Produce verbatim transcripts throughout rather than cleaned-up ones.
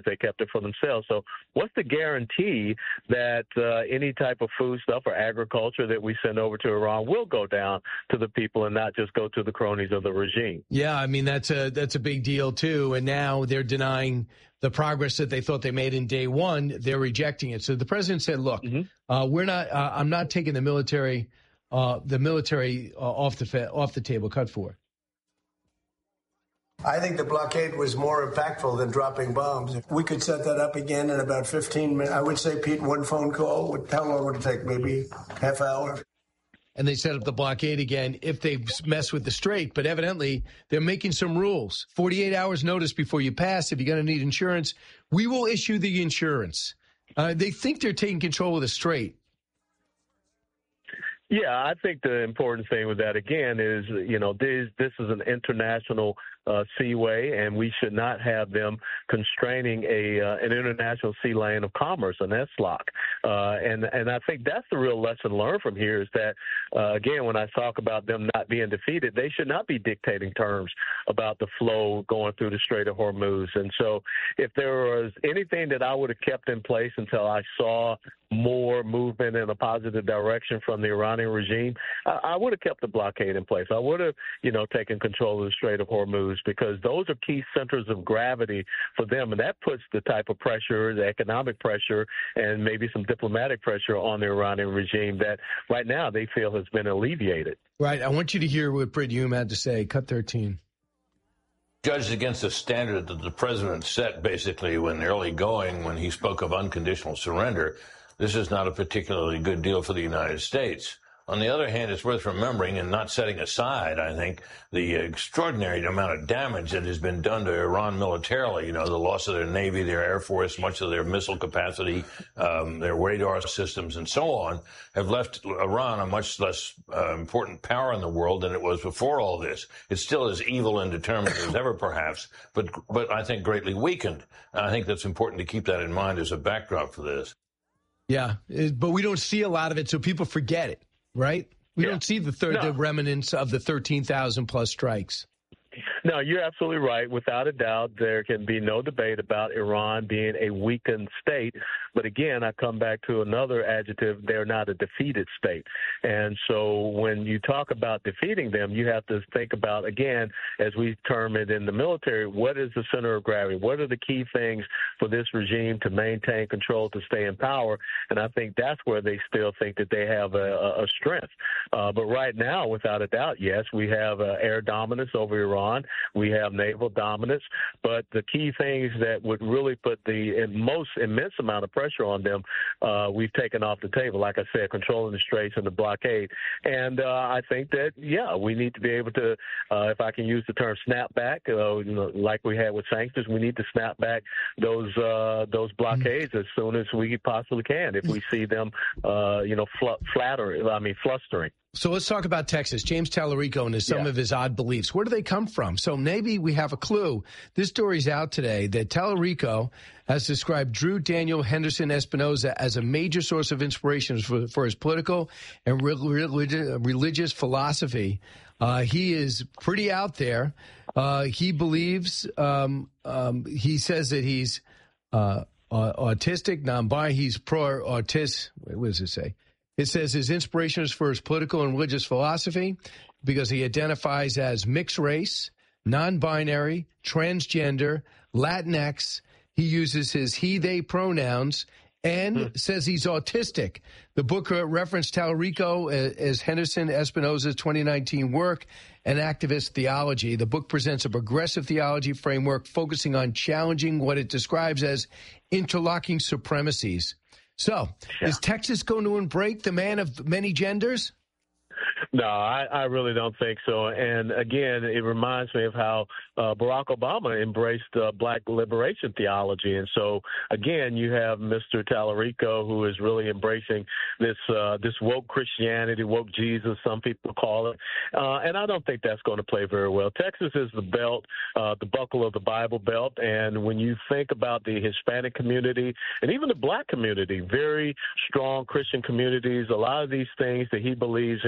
they kept it for themselves. So what's the guarantee that uh, any type of food stuff or agriculture that we send over to Iran will go down to the people and not just go to the cronies of the regime? Yeah, I mean, that's a that's a big deal, too. And now they're denying the progress that they thought they made in day one. They're rejecting it. So the president said, look, mm-hmm. uh, we're not uh, I'm not taking the military uh, the military uh, off the fa- off the table. Cut four. I think the blockade was more impactful than dropping bombs. If we could set that up again in about fifteen minutes, I would say, Pete, one phone call would, how long would it take? Maybe half hour? And they set up the blockade again if they mess with the Strait. But evidently, they're making some rules. forty-eight hours notice before you pass. If you're going to need insurance, we will issue the insurance. Uh, they think they're taking control of the Strait. Yeah, I think the important thing with that, again, is, you know, this, this is an international uh, seaway, and we should not have them constraining a uh, an international sea lane of commerce, an S L O C. Uh, and, and I think that's the real lesson learned from here is that, uh, again, when I talk about them not being defeated, they should not be dictating terms about the flow going through the Strait of Hormuz. And so if there was anything that I would have kept in place until I saw more movement in a positive direction from the Iranian regime, I, I would have kept the blockade in place. I would have, you know, taken control of the Strait of Hormuz because those are key centers of gravity for them, and that puts the type of pressure, the economic pressure, and maybe some diplomatic pressure on the Iranian regime that right now they feel has been alleviated. Right. I want you to hear what Brit Hume had to say. Cut thirteen. Judged against the standard that the president set basically when early going when he spoke of unconditional surrender, this is not a particularly good deal for the United States. On the other hand, it's worth remembering and not setting aside, I think, the extraordinary amount of damage that has been done to Iran militarily. You know, the loss of their Navy, their Air Force, much of their missile capacity, um, their radar systems, and so on, have left Iran a much less uh, important power in the world than it was before all this. It's still as evil and determined as ever, perhaps, but, but I think greatly weakened. And I think that's important to keep that in mind as a backdrop for this. Yeah, but we don't see a lot of it, so people forget it. Right? We yeah. don't see the third, no. the remnants of the thirteen thousand plus strikes. No, you're absolutely right. Without a doubt, there can be no debate about Iran being a weakened state. But again, I come back to another adjective. They're not a defeated state. And so when you talk about defeating them, you have to think about, again, as we term it in the military, what is the center of gravity? What are the key things for this regime to maintain control, to stay in power? And I think that's where they still think that they have a, a strength. Uh, but right now, without a doubt, yes, we have uh, air dominance over Iran. We have naval dominance, but the key things that would really put the most immense amount of pressure on them, uh, we've taken off the table. Like I said, controlling the straits and the blockade. And uh, I think that, yeah, we need to be able to, uh, if I can use the term snap back, uh, you know, like we had with sanctions, we need to snap back those uh, those blockades mm-hmm. as soon as we possibly can if we see them, uh, you know, fl- flatter, I mean, flustering. So let's talk about Texas. James Tallarico and his, some yeah. of his odd beliefs. Where do they come from? So maybe we have a clue. This story's out today that Tallarico has described Drew Daniel Henderson Espinoza as a major source of inspiration for, for his political and relig- religious philosophy. Uh, he is pretty out there. Uh, he believes, um, um, he says that he's uh, uh, autistic, non-binary. He's pro-autistic. What does it say? It says his inspiration is for his political and religious philosophy because he identifies as mixed race, non-binary, transgender, Latinx. He uses his he, they pronouns and mm. says he's autistic. The book referenced Tallarico as Henderson Espinoza's twenty nineteen work and activist theology. The book presents a progressive theology framework focusing on challenging what it describes as interlocking supremacies. So, yeah. is Texas going to embrace the man of many genders? No, I, I really don't think so. And again, it reminds me of how uh, Barack Obama embraced uh, black liberation theology. And so, again, you have Mister Tallarico, who is really embracing this uh, this woke Christianity, woke Jesus, some people call it. Uh, and I don't think that's going to play very well. Texas is the belt, uh, the buckle of the Bible Belt. And when you think about the Hispanic community and even the black community, very strong Christian communities, a lot of these things that he believes in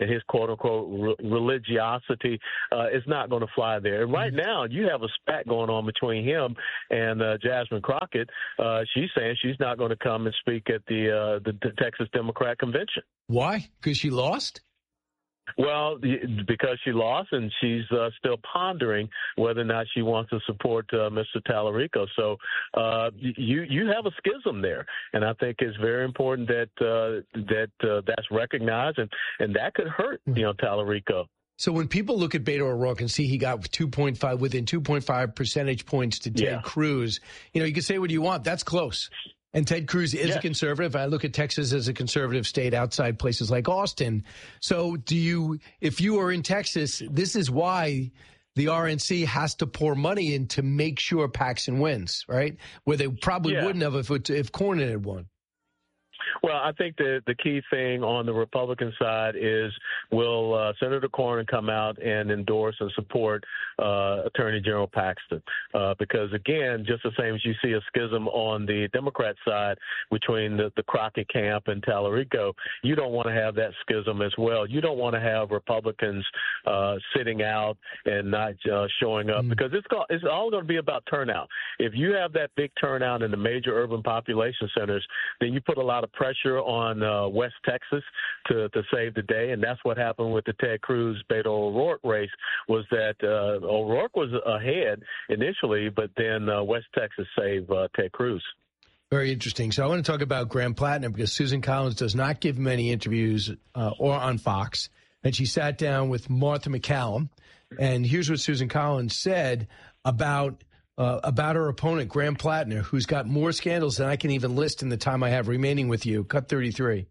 and his quote-unquote re- religiosity uh, is not going to fly there. And right now, you have a spat going on between him and uh, Jasmine Crockett. Uh, she's saying she's not going to come and speak at the, uh, the the Texas Democrat Convention. Why? Because she lost? Well, because she lost, and she's uh, still pondering whether or not she wants to support uh, Mister Tallarico. So uh, you you have a schism there, and I think it's very important that uh, that uh, that's recognized, and, and that could hurt you know Tallarico. So when people look at Beto O'Rourke and see he got two point five within two point five percentage points to Ted yeah. Cruz, you know, you can say what you want. That's close. And Ted Cruz is yes. a conservative. I look at Texas as a conservative state outside places like Austin. So do you, if you are in Texas, this is why the R N C has to pour money in to make sure Paxton wins, right? Where they probably yeah. wouldn't have if, it, if Cornyn had won. Well, I think the the key thing on the Republican side is will uh, Senator Cornyn come out and endorse and support uh, Attorney General Paxton? Uh, because, again, just the same as you see a schism on the Democrat side between the, the Crockett camp and Tallarico, you don't want to have that schism as well. You don't want to have Republicans uh, sitting out and not uh, showing up mm. because it's, got, it's all going to be about turnout. If you have that big turnout in the major urban population centers, then you put a lot of pressure on uh, West Texas to, to save the day, and that's what happened with the Ted Cruz Beto O'Rourke race. Was that uh, O'Rourke was ahead initially, but then uh, West Texas saved uh, Ted Cruz. Very interesting. So I want to talk about Graham Plattner because Susan Collins does not give many interviews uh, or on Fox, and she sat down with Martha McCallum, and here's what Susan Collins said about. Uh, about her opponent, Graham Plattner, who's got more scandals than I can even list in the time I have remaining with you. Cut thirty-three.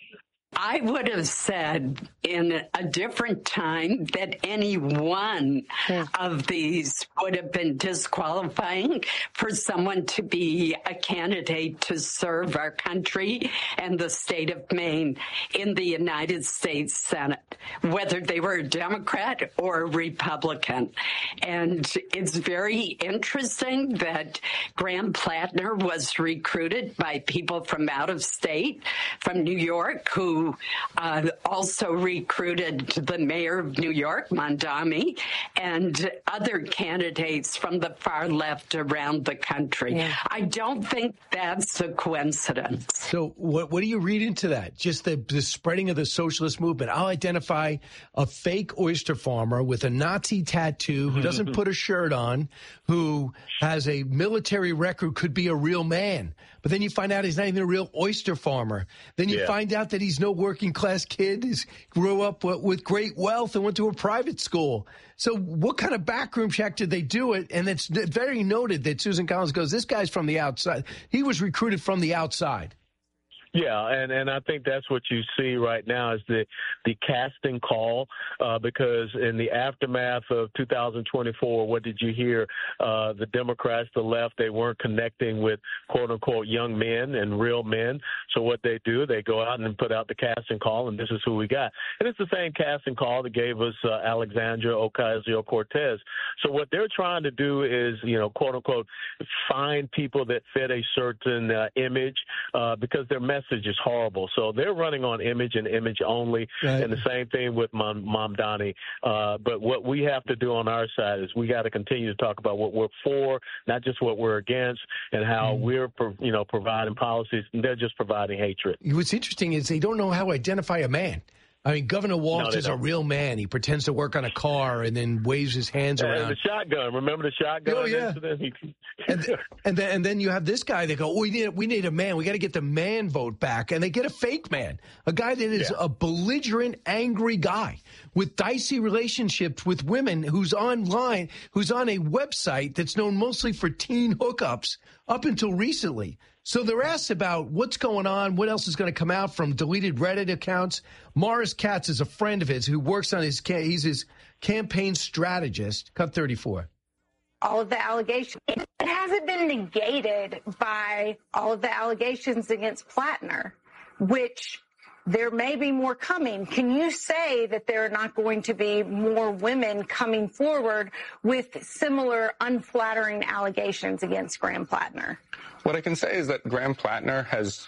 I would have said in a different time that any one yeah. of these would have been disqualifying for someone to be a candidate to serve our country and the state of Maine in the United States Senate, whether they were a Democrat or a Republican. And it's very interesting that Graham Plattner was recruited by people from out of state, from New York, who Uh, also recruited the mayor of New York, Mondami, and other candidates from the far left around the country. Yeah. I don't think that's a coincidence. So what, what do you read into that? Just the, the spreading of the socialist movement. I'll identify a fake oyster farmer with a Nazi tattoo who doesn't put a shirt on, who has a military record, could be a real man. But then you find out he's not even a real oyster farmer. Then you yeah. find out that he's no working class kid. He grew up with great wealth and went to a private school. So what kind of backroom check did they do it? And it's very noted that Susan Collins goes, this guy's from the outside. He was recruited from the outside. Yeah, and, and I think that's what you see right now is the the casting call uh, because in the aftermath of two thousand twenty-four, what did you hear? Uh, the Democrats, the left, they weren't connecting with quote-unquote young men and real men. So what they do, they go out and put out the casting call, and this is who we got. And it's the same casting call that gave us uh, Alexandria Ocasio-Cortez. So what they're trying to do is, you know, quote-unquote, find people that fit a certain uh, image uh, because their message is horrible. So they're running on image and image only, right. And the same thing with Mom, Mamdani. Uh, but what we have to do on our side is we got to continue to talk about what we're for, not just what we're against, and how mm. we're, you know, providing policies. And they're just providing hatred. What's interesting is they don't know how to identify a man. I mean, Governor Walz no, is a real man. He pretends to work on a car and then waves his hands yeah, around. The shotgun. Remember the shotgun oh, yeah. incident? and, th- and, then, and then you have this guy. They go, oh, we need, we need a man. We got to get the man vote back. And they get a fake man, a guy that is yeah. a belligerent, angry guy with dicey relationships with women who's online, who's on a website that's known mostly for teen hookups up until recently. So they're asked about what's going on, what else is going to come out from deleted Reddit accounts. Morris Katz is a friend of his who works on his, he's his campaign strategist. Cut thirty-four. All of the allegations. It hasn't been negated by all of the allegations against Plattner, which there may be more coming. Can you say that there are not going to be more women coming forward with similar unflattering allegations against Graham Plattner? What I can say is that Graham Plattner has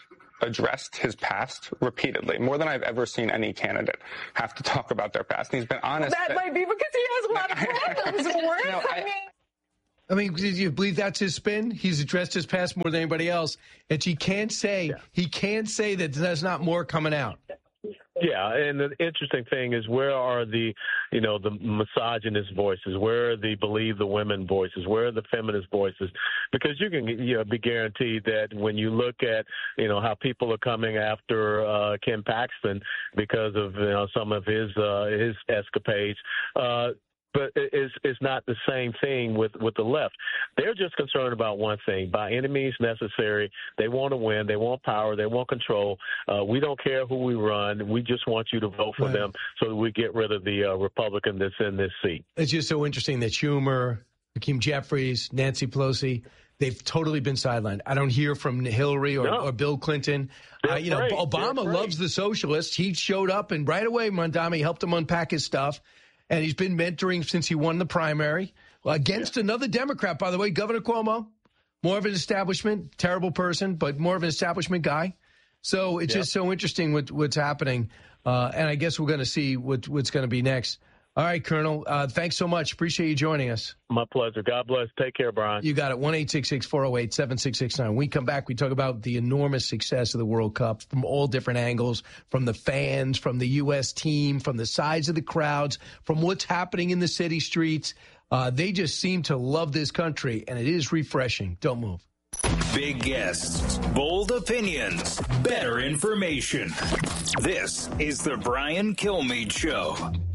addressed his past repeatedly, more than I've ever seen any candidate have to talk about their past. And he's been honest. Well, that, that might be because he has a lot of problems. no, I, I mean, I mean, do you believe that's his spin? He's addressed his past more than anybody else, and he can't say yeah. he can't say that there's not more coming out. Yeah, and the interesting thing is, where are the, you know, the misogynist voices? Where are the believe the women voices? Where are the feminist voices? Because you can, you know, be guaranteed that when you look at, you know, how people are coming after uh, Ken Paxton because of, you know, some of his uh, his escapades. Uh, But it's, it's not the same thing with, with the left. They're just concerned about one thing: by any means necessary. They want to win. They want power. They want control. Uh, we don't care who we run. We just want you to vote for right. them so that we get rid of the uh, Republican that's in this seat. It's just so interesting that Schumer, Hakeem Jeffries, Nancy Pelosi, they've totally been sidelined. I don't hear from Hillary or, no. or Bill Clinton. Uh, you know, afraid. Obama loves the socialists. He showed up, and right away, Mondami helped him unpack his stuff. And he's been mentoring since he won the primary against yeah. another Democrat, by the way, Governor Cuomo. More of an establishment, terrible person, but more of an establishment guy. So it's yeah. just so interesting what, what's happening. Uh, and I guess we're going to see what, what's going to be next. All right, Colonel, uh, thanks so much. Appreciate you joining us. My pleasure. God bless. Take care, Brian. You got it. one eight six six, four oh eight, seven six six nine. When we come back, we talk about the enormous success of the World Cup from all different angles, from the fans, from the U S team, from the size of the crowds, from what's happening in the city streets. Uh, they just seem to love this country, and it is refreshing. Don't move. Big guests, bold opinions, better information. This is the Brian Kilmeade Show.